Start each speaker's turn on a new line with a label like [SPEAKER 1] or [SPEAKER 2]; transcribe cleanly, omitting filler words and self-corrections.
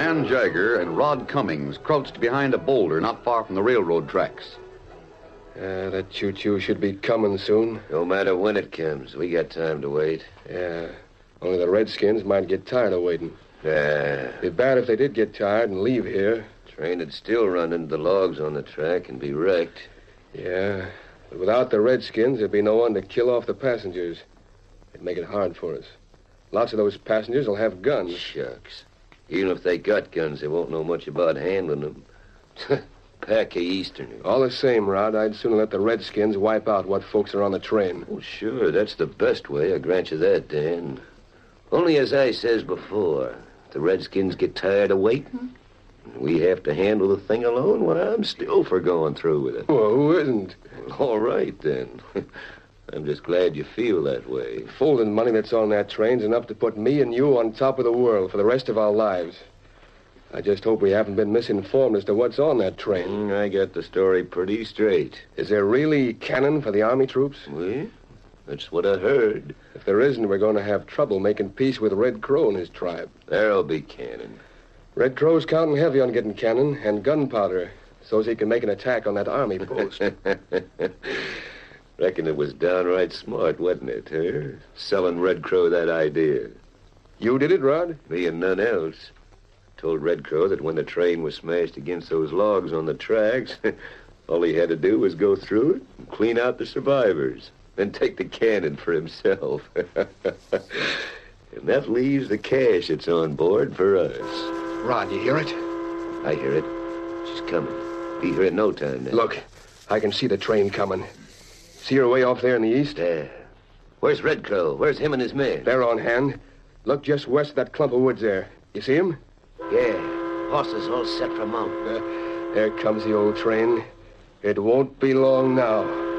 [SPEAKER 1] Dan Jagger and Rod Cummings crouched behind a boulder not far from the railroad tracks.
[SPEAKER 2] That choo-choo should be coming soon.
[SPEAKER 3] No matter when it comes, we got time to wait.
[SPEAKER 2] Yeah, only the Redskins might get tired of waiting.
[SPEAKER 3] Yeah.
[SPEAKER 2] Be bad if they did get tired and leave here.
[SPEAKER 3] Train would still run into the logs on the track and be wrecked.
[SPEAKER 2] Yeah, but without the Redskins, there'd be no one to kill off the passengers. It'd make it hard for us. Lots of those passengers will have guns.
[SPEAKER 3] Shucks. Even if they got guns, they won't know much about handling them. Pack of Easterners.
[SPEAKER 2] All the same, Rod, I'd sooner let the Redskins wipe out what folks are on the train.
[SPEAKER 3] Well, sure, that's the best way. I grant you that, Dan. Only as I says before, if the Redskins get tired of waiting, we have to handle the thing alone, well, I'm still for going through with it.
[SPEAKER 2] Well, who isn't?
[SPEAKER 3] All right, then. I'm just glad you feel that way.
[SPEAKER 2] Folding money that's on that train's enough to put me and you on top of the world for the rest of our lives. I just hope we haven't been misinformed as to what's on that train.
[SPEAKER 3] I got the story pretty straight.
[SPEAKER 2] Is there really cannon for the Army troops?
[SPEAKER 3] Well, that's what I heard.
[SPEAKER 2] If there isn't, we're going to have trouble making peace with Red Crow and his tribe.
[SPEAKER 3] There'll be cannon.
[SPEAKER 2] Red Crow's counting heavy on getting cannon and gunpowder so he can make an attack on that Army post.
[SPEAKER 3] Reckon it was downright smart, wasn't it, huh? Selling Red Crow that idea.
[SPEAKER 2] You did it, Rod?
[SPEAKER 3] Me and none else. Told Red Crow that when the train was smashed against those logs on the tracks, all he had to do was go through it and clean out the survivors, then take the cannon for himself. And that leaves the cash that's on board for us.
[SPEAKER 2] Rod, you hear it?
[SPEAKER 3] I hear it. She's coming. Be here in no time now.
[SPEAKER 2] Look, I can see the train coming. See her way off there in the east?
[SPEAKER 3] There. Where's Red Crow? Where's him and his men?
[SPEAKER 2] They're on hand. Look just west of that clump of woods there. You see him?
[SPEAKER 3] Yeah. Horses all set for mount.
[SPEAKER 2] There comes the old train. It won't be long now.